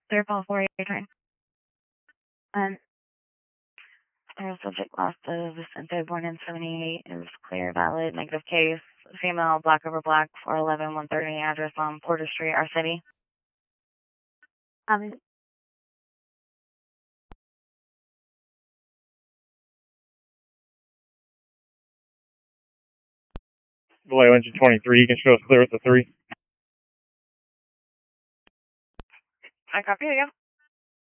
Third ball 4, your turn. Our subject lost to Vicente, born in 78, is clear, valid, negative case. Female, black over black, 411, 130, address on Porter Street, our city. Vallejo engine 23, you can show us clear with the 3. I copy again.